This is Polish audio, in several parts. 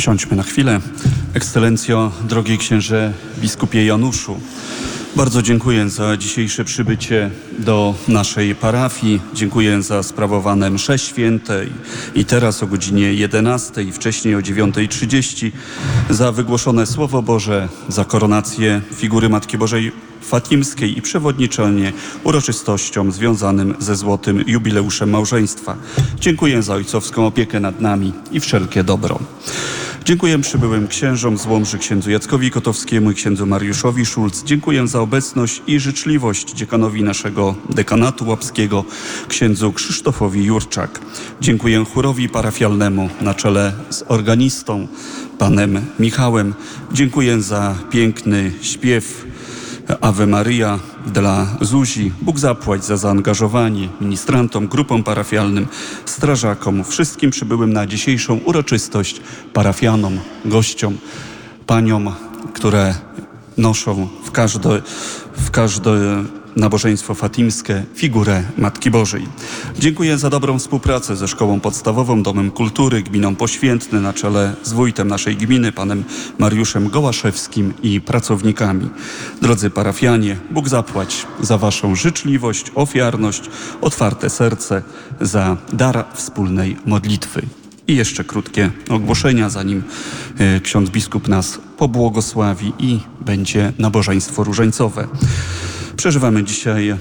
Usiądźmy na chwilę. Ekscelencjo, drogi księże biskupie Januszu, bardzo dziękuję za dzisiejsze przybycie do naszej parafii. Dziękuję za sprawowane msze święte i teraz o godzinie 11 i wcześniej o 9:30 za wygłoszone Słowo Boże, za koronację figury Matki Bożej Fatimskiej i przewodniczenie uroczystościom związanym ze złotym jubileuszem małżeństwa. Dziękuję za ojcowską opiekę nad nami i wszelkie dobro. Dziękuję przybyłym księżom z Łomży, księdzu Jackowi Kotowskiemu i księdzu Mariuszowi Szulc. Dziękuję za obecność i życzliwość dziekanowi naszego dekanatu łapskiego, księdzu Krzysztofowi Jurczak. Dziękuję chórowi parafialnemu na czele z organistą, panem Michałem. Dziękuję za piękny śpiew Ave Maria dla Zuzi. Bóg zapłać za zaangażowanie ministrantom, grupom parafialnym, strażakom, wszystkim przybyłym na dzisiejszą uroczystość, parafianom, gościom, paniom, które noszą w każde nabożeństwo fatimskie figurę Matki Bożej. Dziękuję za dobrą współpracę ze Szkołą Podstawową, Domem Kultury, Gminą Poświętny na czele z wójtem naszej gminy, panem Mariuszem Gołaszewskim i pracownikami. Drodzy parafianie, Bóg zapłać za waszą życzliwość, ofiarność, otwarte serce, za dar wspólnej modlitwy. I jeszcze krótkie ogłoszenia, zanim ksiądz biskup nas pobłogosławi i będzie nabożeństwo różańcowe. Przeżywamy dzisiaj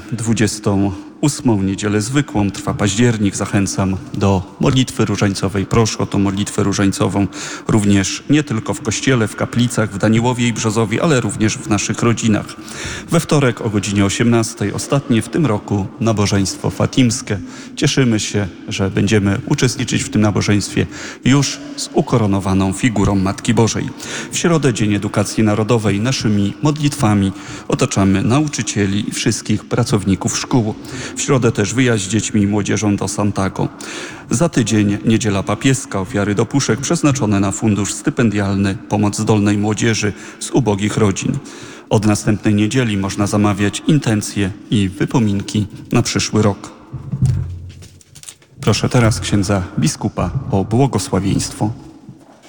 28. niedzielę zwykłą, trwa październik. Zachęcam do modlitwy różańcowej. Proszę o tą modlitwę różańcową również nie tylko w kościele, w kaplicach, w Daniłowie i Brzozowie, ale również w naszych rodzinach. We wtorek o godzinie 18:00 ostatnie w tym roku nabożeństwo fatimskie. Cieszymy się, że będziemy uczestniczyć w tym nabożeństwie już z ukoronowaną figurą Matki Bożej. W środę Dzień Edukacji Narodowej. Naszymi modlitwami otaczamy nauczycieli i wszystkich pracowników szkół. W środę też wyjazd z dziećmi i młodzieżą do Santago. Za tydzień Niedziela Papieska, ofiary do puszek przeznaczone na fundusz stypendialny, pomoc zdolnej młodzieży z ubogich rodzin. Od następnej niedzieli można zamawiać intencje i wypominki na przyszły rok. Proszę teraz księdza biskupa o błogosławieństwo.